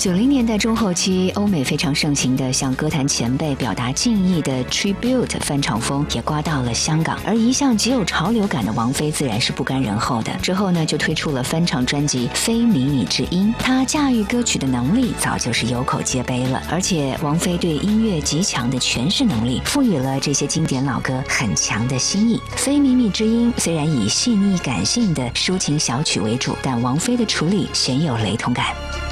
90年代中后期，欧美非常盛行的向歌坛前辈表达敬意的 tribute 翻唱风也刮到了香港，而一向极有潮流感的王菲自然是不甘人后的。之后呢，就推出了翻唱专辑《非靡靡之音》，她驾驭歌曲的能力早就是有口皆碑了。而且王菲对音乐极强的诠释能力，赋予了这些经典老歌很强的新意。《非靡靡之音》虽然以细腻感性的抒情小曲为主，但王菲的处理鲜有雷同感。